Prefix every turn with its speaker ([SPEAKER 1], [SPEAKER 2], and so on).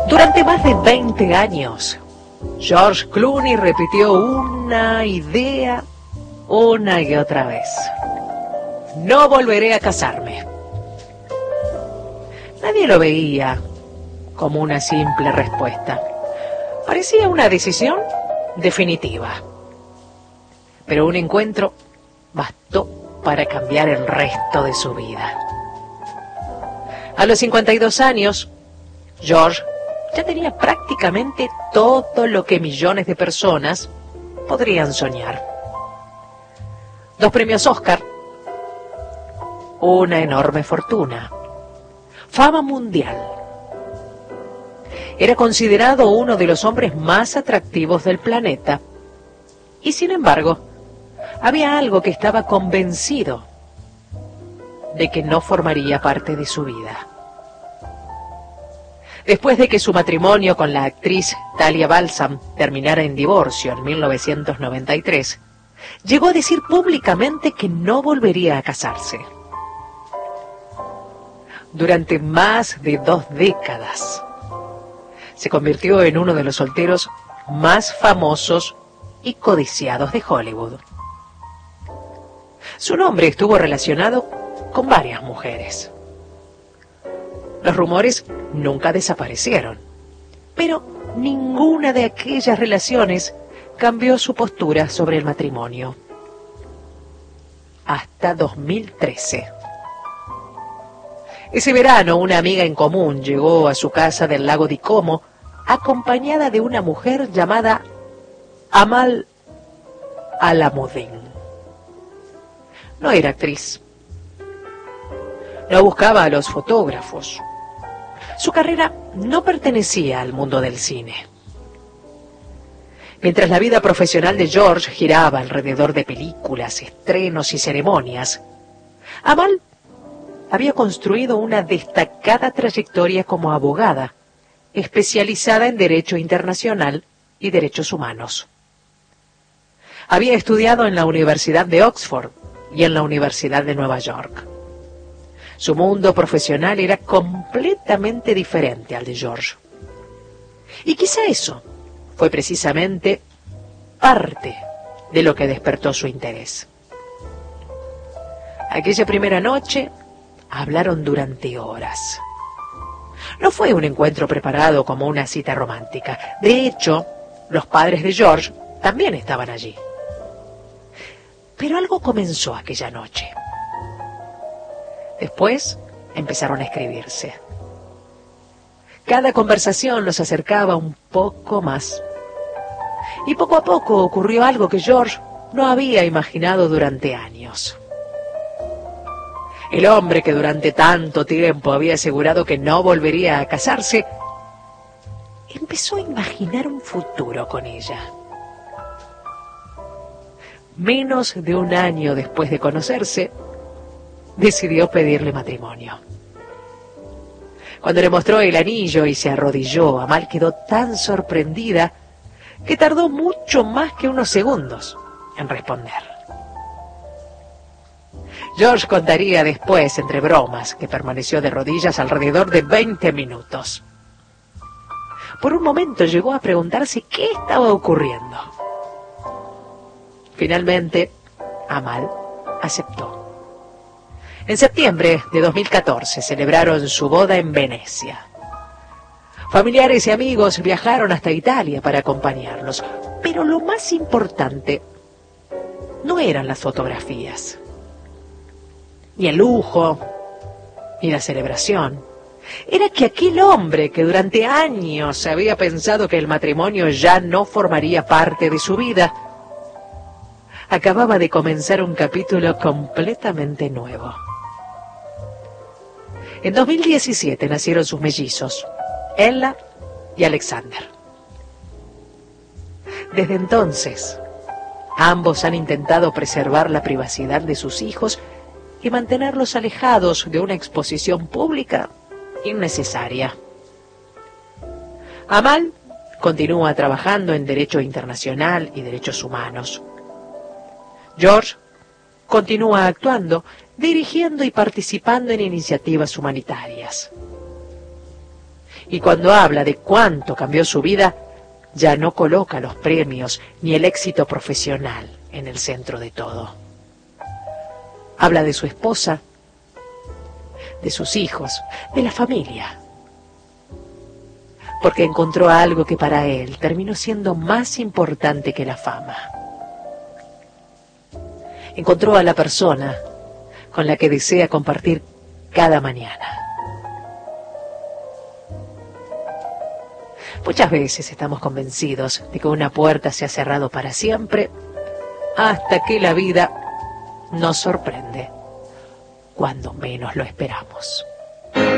[SPEAKER 1] Durante más de 20 años, George Clooney repitió una idea una y otra vez. No volveré a casarme. Nadie lo veía como una simple respuesta. Parecía una decisión definitiva. Pero un encuentro bastó para cambiar el resto de su vida. A los 52 años, George ya tenía prácticamente todo lo que millones de personas podrían soñar. 2 premios Oscar, una enorme fortuna, fama mundial. Era considerado uno de los hombres más atractivos del planeta. Y sin embargo, había algo que estaba convencido de que no formaría parte de su vida. Después de que su matrimonio con la actriz Talia Balsam terminara en divorcio en 1993, llegó a decir públicamente que no volvería a casarse. Durante más de 2 décadas, se convirtió en uno de los solteros más famosos y codiciados de Hollywood. Su nombre estuvo relacionado con varias mujeres. Los rumores nunca desaparecieron, pero ninguna de aquellas relaciones cambió su postura sobre el matrimonio. Hasta 2013. Ese verano, una amiga en común llegó a su casa del lago Di Como, acompañada de una mujer llamada Amal Alamuddin. No era actriz. No buscaba a los fotógrafos. Su carrera no pertenecía al mundo del cine. Mientras la vida profesional de George giraba alrededor de películas, estrenos y ceremonias, Amal había construido una destacada trayectoria como abogada, especializada en Derecho Internacional y Derechos Humanos. Había estudiado en la Universidad de Oxford y en la Universidad de Nueva York. Su mundo profesional era completamente diferente al de George. Y quizá eso fue precisamente parte de lo que despertó su interés. Aquella primera noche hablaron durante horas. No fue un encuentro preparado como una cita romántica. De hecho, los padres de George también estaban allí. Pero algo comenzó aquella noche. Después empezaron a escribirse. Cada conversación los acercaba un poco más. Y poco a poco ocurrió algo que George no había imaginado durante años. El hombre que durante tanto tiempo había asegurado que no volvería a casarse, empezó a imaginar un futuro con ella. Menos de un año después de conocerse, decidió pedirle matrimonio. Cuando le mostró el anillo y se arrodilló, Amal quedó tan sorprendida que tardó mucho más que unos segundos en responder. George contaría después, entre bromas, que permaneció de rodillas alrededor de 20 minutos. Por un momento llegó a preguntarse qué estaba ocurriendo. Finalmente, Amal aceptó. En septiembre de 2014 celebraron su boda en Venecia. Familiares y amigos viajaron hasta Italia para acompañarlos, pero lo más importante no eran las fotografías, ni el lujo, ni la celebración. Era que aquel hombre que durante años había pensado que el matrimonio ya no formaría parte de su vida, acababa de comenzar un capítulo completamente nuevo. En 2017 nacieron sus mellizos, Ella y Alexander. Desde entonces, ambos han intentado preservar la privacidad de sus hijos y mantenerlos alejados de una exposición pública innecesaria. Amal continúa trabajando en Derecho Internacional y Derechos Humanos. George continúa actuando, dirigiendo y participando en iniciativas humanitarias. Y cuando habla de cuánto cambió su vida, ya no coloca los premios ni el éxito profesional en el centro de todo. Habla de su esposa, de sus hijos, de la familia. Porque encontró algo que para él terminó siendo más importante que la fama. Encontró a la persona con la que desea compartir cada mañana. Muchas veces estamos convencidos de que una puerta se ha cerrado para siempre, hasta que la vida nos sorprende cuando menos lo esperamos.